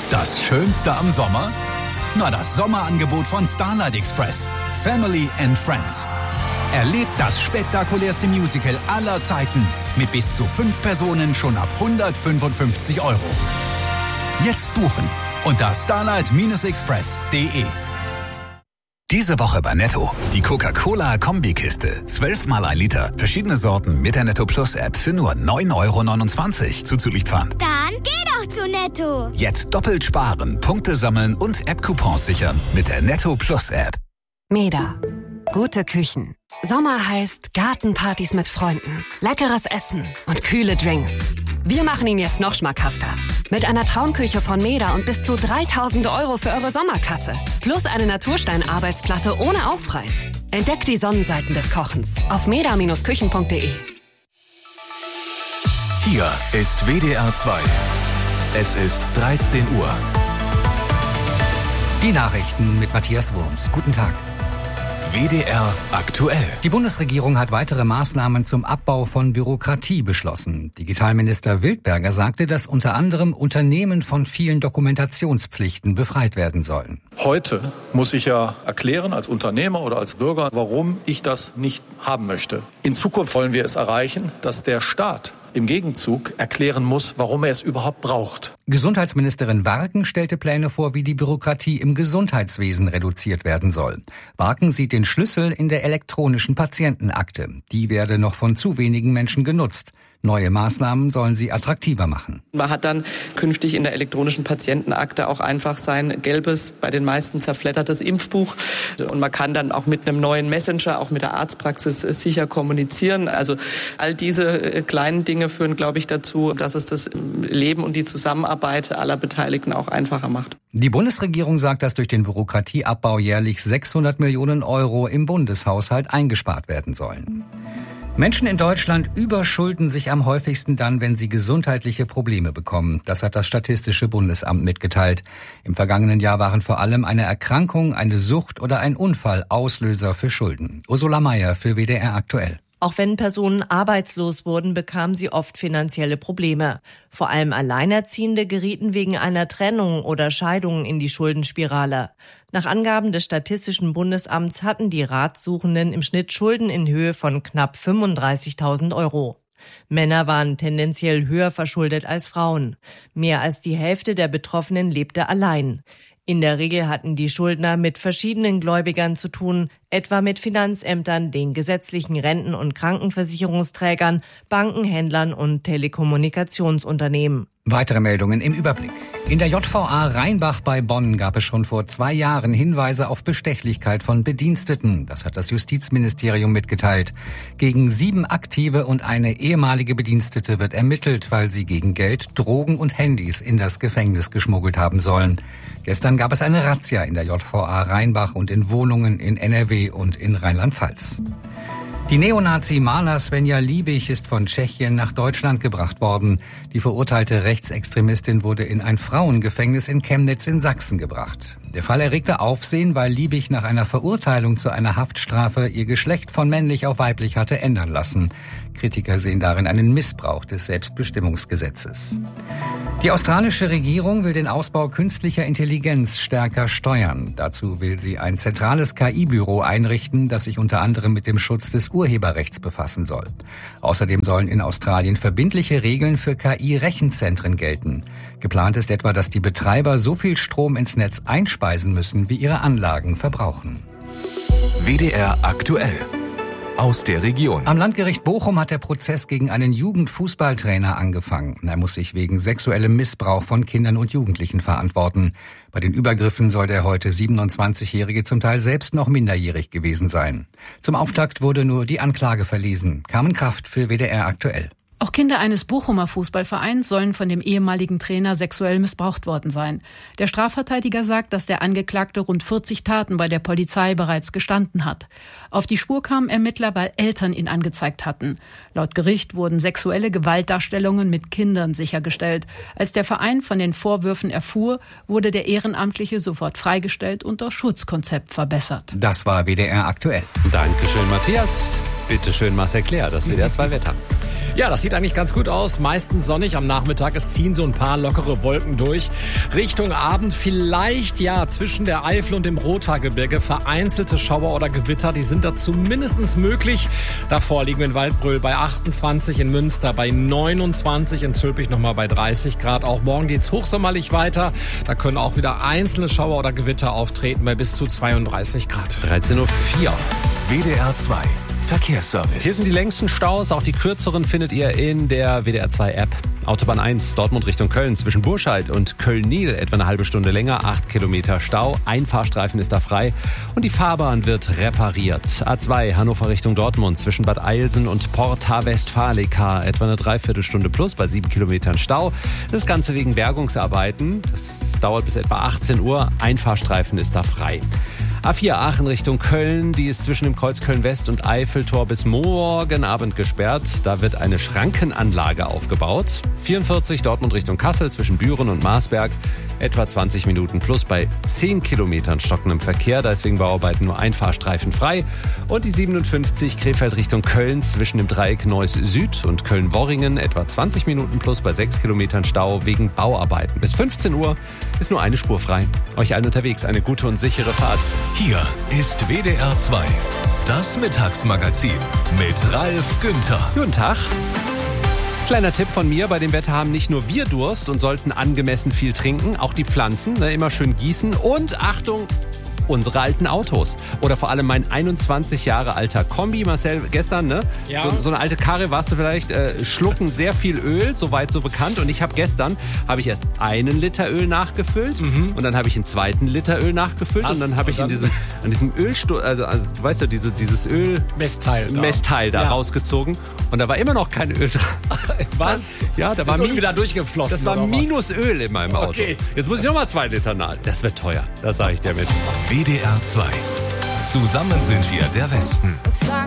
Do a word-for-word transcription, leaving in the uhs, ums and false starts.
Das Schönste am Sommer? Na, das Sommerangebot von Starlight Express. Family and Friends. Erlebt das spektakulärste Musical aller Zeiten mit bis zu fünf Personen schon ab hundertfünfundfünfzig Euro. Jetzt buchen unter starlight express punkt de. Diese Woche bei Netto. Die Coca-Cola-Kombikiste. zwölf mal ein Liter. Verschiedene Sorten mit der Netto Plus App für nur neun Euro neunundzwanzig. Zuzüglich Pfand. Dann geh doch zu Netto. Jetzt doppelt sparen, Punkte sammeln und App-Coupons sichern mit der Netto Plus App. Meda. Gute Küchen. Sommer heißt Gartenpartys mit Freunden, leckeres Essen und kühle Drinks. Wir machen ihn jetzt noch schmackhafter. Mit einer Traumküche von Meda und bis zu dreitausend Euro für eure Sommerkasse. Plus eine Naturstein-Arbeitsplatte ohne Aufpreis. Entdeckt die Sonnenseiten des Kochens auf meda Küchen punkt de. Hier ist W D R zwei. Es ist dreizehn Uhr. Die Nachrichten mit Matthias Wurms. Guten Tag. W D R aktuell. Die Bundesregierung hat weitere Maßnahmen zum Abbau von Bürokratie beschlossen. Digitalminister Wildberger sagte, dass unter anderem Unternehmen von vielen Dokumentationspflichten befreit werden sollen. Heute muss ich ja erklären als Unternehmer oder als Bürger, warum ich das nicht haben möchte. In Zukunft wollen wir es erreichen, dass der Staat im Gegenzug erklären muss, warum er es überhaupt braucht. Gesundheitsministerin Warken stellte Pläne vor, wie die Bürokratie im Gesundheitswesen reduziert werden soll. Warken sieht den Schlüssel in der elektronischen Patientenakte. Die werde noch von zu wenigen Menschen genutzt. Neue Maßnahmen sollen sie attraktiver machen. Man hat dann künftig in der elektronischen Patientenakte auch einfach sein gelbes, bei den meisten zerfleddertes Impfbuch. Und man kann dann auch mit einem neuen Messenger, auch mit der Arztpraxis sicher kommunizieren. Also all diese kleinen Dinge führen, glaube ich, dazu, dass es das Leben und die Zusammenarbeit aller Beteiligten auch einfacher macht. Die Bundesregierung sagt, dass durch den Bürokratieabbau jährlich sechshundert Millionen Euro im Bundeshaushalt eingespart werden sollen. Menschen in Deutschland überschulden sich am häufigsten dann, wenn sie gesundheitliche Probleme bekommen. Das hat das Statistische Bundesamt mitgeteilt. Im vergangenen Jahr waren vor allem eine Erkrankung, eine Sucht oder ein Unfall Auslöser für Schulden. Ursula Mayer für W D R aktuell. Auch wenn Personen arbeitslos wurden, bekamen sie oft finanzielle Probleme. Vor allem Alleinerziehende gerieten wegen einer Trennung oder Scheidung in die Schuldenspirale. Nach Angaben des Statistischen Bundesamts hatten die Ratsuchenden im Schnitt Schulden in Höhe von knapp fünfunddreißigtausend Euro. Männer waren tendenziell höher verschuldet als Frauen. Mehr als die Hälfte der Betroffenen lebte allein. In der Regel hatten die Schuldner mit verschiedenen Gläubigern zu tun, etwa mit Finanzämtern, den gesetzlichen Renten- und Krankenversicherungsträgern, Banken, Händlern und Telekommunikationsunternehmen. Weitere Meldungen im Überblick. In der J V A Rheinbach bei Bonn gab es schon vor zwei Jahren Hinweise auf Bestechlichkeit von Bediensteten. Das hat das Justizministerium mitgeteilt. Gegen sieben aktive und eine ehemalige Bedienstete wird ermittelt, weil sie gegen Geld Drogen und Handys in das Gefängnis geschmuggelt haben sollen. Gestern gab es eine Razzia in der J V A Rheinbach und in Wohnungen in N R W und in Rheinland-Pfalz. Die Neonazi-Maler Svenja Liebig ist von Tschechien nach Deutschland gebracht worden. Die verurteilte Rechtsextremistin wurde in ein Frauengefängnis in Chemnitz in Sachsen gebracht. Der Fall erregte Aufsehen, weil Liebig nach einer Verurteilung zu einer Haftstrafe ihr Geschlecht von männlich auf weiblich hatte ändern lassen. Kritiker sehen darin einen Missbrauch des Selbstbestimmungsgesetzes. Die australische Regierung will den Ausbau künstlicher Intelligenz stärker steuern. Dazu will sie ein zentrales K I-Büro einrichten, das sich unter anderem mit dem Schutz des Urheberrechts befassen soll. Außerdem sollen in Australien verbindliche Regeln für K I-Rechenzentren gelten. Geplant ist etwa, dass die Betreiber so viel Strom ins Netz einspeisen müssen, wie ihre Anlagen verbrauchen. W D R aktuell. Aus der Region. Am Landgericht Bochum hat der Prozess gegen einen Jugendfußballtrainer angefangen. Er muss sich wegen sexuellem Missbrauch von Kindern und Jugendlichen verantworten. Bei den Übergriffen soll der heute siebenundzwanzigjährige zum Teil selbst noch minderjährig gewesen sein. Zum Auftakt wurde nur die Anklage verlesen. Carmen Kraft für W D R aktuell. Auch Kinder eines Bochumer Fußballvereins sollen von dem ehemaligen Trainer sexuell missbraucht worden sein. Der Strafverteidiger sagt, dass der Angeklagte rund vierzig Taten bei der Polizei bereits gestanden hat. Auf die Spur kamen Ermittler, weil Eltern ihn angezeigt hatten. Laut Gericht wurden sexuelle Gewaltdarstellungen mit Kindern sichergestellt. Als der Verein von den Vorwürfen erfuhr, wurde der Ehrenamtliche sofort freigestellt und das Schutzkonzept verbessert. Das war W D R aktuell. Dankeschön, Matthias. Bitte schön, Marcel Claire, das W D R zwei Wetter. Ja, das sieht eigentlich ganz gut aus. Meistens sonnig am Nachmittag. Es ziehen so ein paar lockere Wolken durch. Richtung Abend vielleicht, ja, zwischen der Eifel und dem Rothaargebirge vereinzelte Schauer oder Gewitter. Die sind da zumindest möglich. Davor liegen wir in Waldbröl bei achtundzwanzig, in Münster bei neunundzwanzig, in Zülpich nochmal bei dreißig Grad. Auch morgen geht's hochsommerlich weiter. Da können auch wieder einzelne Schauer oder Gewitter auftreten bei bis zu zweiunddreißig Grad. dreizehn Uhr vier. W D R zwei Verkehrsservice. Hier sind die längsten Staus, auch die kürzeren findet ihr in der W D R zwei App. Autobahn eins, Dortmund Richtung Köln, zwischen Burscheid und Köln-Niel etwa eine halbe Stunde länger, acht Kilometer Stau. Ein Fahrstreifen ist da frei und die Fahrbahn wird repariert. A zwei, Hannover Richtung Dortmund, zwischen Bad Eilsen und Porta Westfalica etwa eine Dreiviertelstunde plus bei sieben Kilometern Stau. Das Ganze wegen Bergungsarbeiten. Das dauert bis etwa achtzehn Uhr. Ein Fahrstreifen ist da frei. A vier Aachen Richtung Köln, die ist zwischen dem Kreuz Köln-West und Eiffeltor bis morgen Abend gesperrt. Da wird eine Schrankenanlage aufgebaut. vierundvierzig Dortmund Richtung Kassel zwischen Büren und Marsberg. Etwa zwanzig Minuten plus bei zehn Kilometern stockendem Verkehr. Da ist wegen Bauarbeiten nur ein Fahrstreifen frei. Und die siebenundfünfzig Krefeld Richtung Köln zwischen dem Dreieck Neuss Süd und Köln-Worringen. Etwa zwanzig Minuten plus bei sechs Kilometern Stau wegen Bauarbeiten. Bis fünfzehn Uhr ist nur eine Spur frei. Euch allen unterwegs eine gute und sichere Fahrt. Hier ist W D R zwei, das Mittagsmagazin mit Ralf Günther. Guten Tag. Kleiner Tipp von mir, bei dem Wetter haben nicht nur wir Durst und sollten angemessen viel trinken, auch die Pflanzen, ne, immer schön gießen und Achtung, unsere alten Autos. Oder vor allem mein einundzwanzig Jahre alter Kombi, Marcel, gestern, ne? Ja. So, so eine alte Karre warst du vielleicht, äh, schlucken sehr viel Öl, soweit so bekannt. Und ich habe gestern, habe ich erst einen Liter Öl nachgefüllt mhm. und dann habe ich einen zweiten Liter Öl nachgefüllt. Was? Und dann habe ich in diesem, an diesem Ölstuhl, also, also du weißt ja, diese, dieses Öl... Messteil da, Messteil da ja. rausgezogen. Und da war immer noch kein Öl dran. Was? Ja, da war Ist wieder durchgeflossen. Das war minus Öl in meinem Auto. Okay. Jetzt muss ich nochmal zwei Liter nach. Das wird teuer, das sage ich dir mit. W D R zwei. Zusammen sind wir der Westen.